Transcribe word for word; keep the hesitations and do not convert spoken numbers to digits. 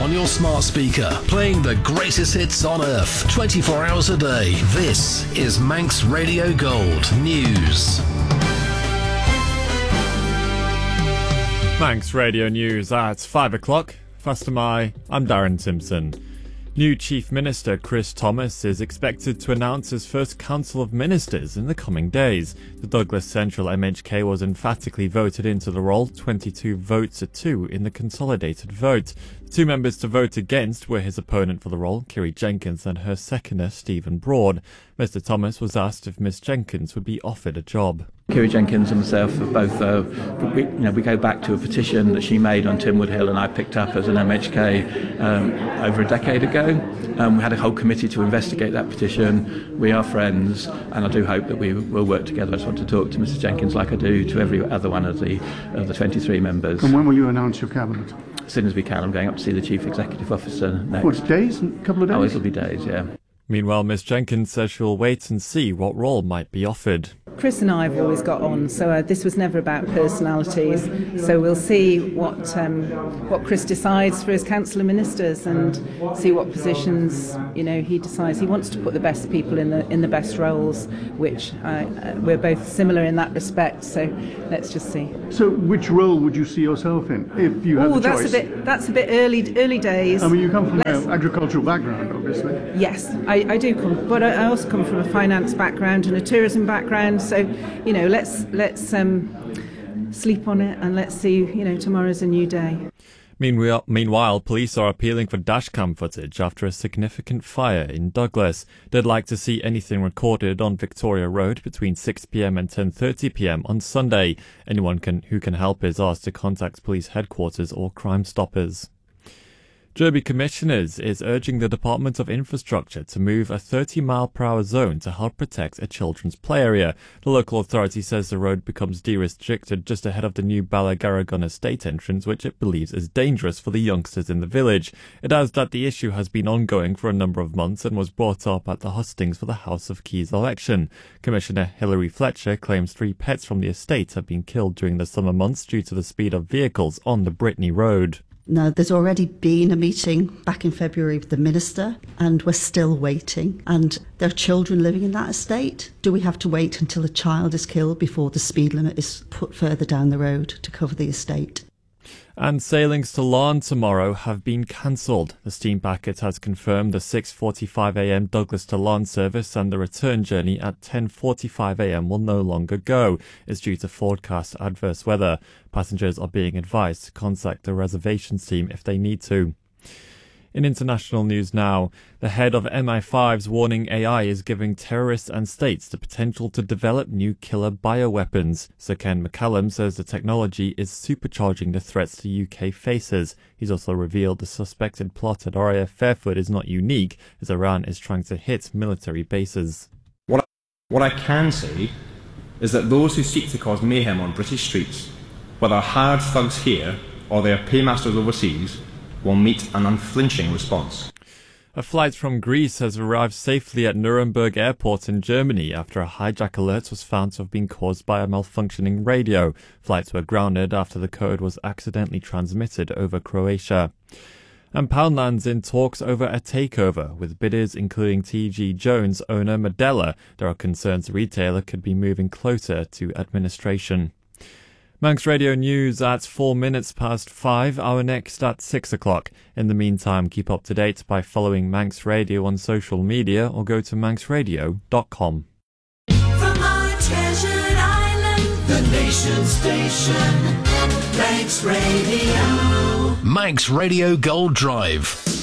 on your smart speaker, playing the greatest hits on earth, twenty-four hours a day. This is Manx Radio Gold News. Manx Radio News at five o'clock. First am I, I'm Darren Simpson. New Chief Minister Chris Thomas is expected to announce his first Council of Ministers in the coming days. The Douglas Central M H K was emphatically voted into the role, twenty-two votes to two in the consolidated vote. The two members to vote against were his opponent for the role, Kiri Jenkins, and her seconder, Stephen Broad. Mister Thomas was asked if Miss Jenkins would be offered a job. Kiri Jenkins and myself have both, uh, we, you know, we go back to a petition that she made on Tynwood Hill and I picked up as an M H K um, over a decade ago. Um, we had a whole committee to investigate that petition. We are friends, and I do hope that we will work together. I just want to talk to Missus Jenkins like I do to every other one of the of the twenty-three members. And when will you announce your cabinet? As soon as we can. I'm going up to see the Chief Executive Officer next. What, days? A couple of days? Oh, it'll be days, yeah. Meanwhile, Miss Jenkins says she'll wait and see what role might be offered. Chris and I have always got on, so uh, this was never about personalities. So we'll see what um, what Chris decides for his Council of Ministers and see what positions, you know, he decides. He wants to put the best people in the in the best roles, which uh, uh, we're both similar in that respect. So let's just see. So which role would you see yourself in if you had Oh, the choice? that's a bit that's a bit early early days. I mean, you come from Let's, an agricultural background, obviously. Yes, I, I do come, but I also come from a finance background and a tourism background. So, you know, let's let's um, sleep on it and let's see. You know, tomorrow's a new day. Meanwhile, meanwhile, police are appealing for dashcam footage after a significant fire in Douglas. They'd like to see anything recorded on Victoria Road between six p.m. and ten thirty p.m. on Sunday. Anyone can who can help is asked to contact police headquarters or Crime Stoppers. Derby Commissioners is urging the Department of Infrastructure to move a thirty mile per hour zone to help protect a children's play area. The local authority says the road becomes de-restricted just ahead of the new Ballagaragon estate entrance, which it believes is dangerous for the youngsters in the village. It adds that the issue has been ongoing for a number of months and was brought up at the hustings for the House of Keys election. Commissioner Hilary Fletcher claims three pets from the estate have been killed during the summer months due to the speed of vehicles on the Brittany Road. Now, there's already been a meeting back in February with the Minister, and we're still waiting. And there are children living in that estate. Do we have to wait until a child is killed before the speed limit is put further down the road to cover the estate? And sailings to Larne tomorrow have been cancelled. The steam packet has confirmed the six forty-five a.m. Douglas to Larne service and the return journey at ten forty-five a.m. will no longer go. It's due to forecast adverse weather. Passengers are being advised to contact the reservations team if they need to. In international news now, the head of M I five's warning A I is giving terrorists and states the potential to develop new killer bioweapons. Sir Ken McCallum says the technology is supercharging the threats the U K faces. He's also revealed the suspected plot at R A F Fairford is not unique, as Iran is trying to hit military bases. What I, what I can say is that those who seek to cause mayhem on British streets, whether hard thugs here or their paymasters overseas, will meet an unflinching response. A flight from Greece has arrived safely at Nuremberg Airport in Germany after a hijack alert was found to have been caused by a malfunctioning radio. Flights were grounded after the code was accidentally transmitted over Croatia. And Poundland's in talks over a takeover, with bidders including T G Jones owner Medela. There are concerns the retailer could be moving closer to administration. Manx Radio News at four minutes past five, our next at six o'clock. In the meantime, keep up to date by following Manx Radio on social media or go to manx radio dot com. From our treasured island, the nation station, Manx Radio. Manx Radio Gold Drive.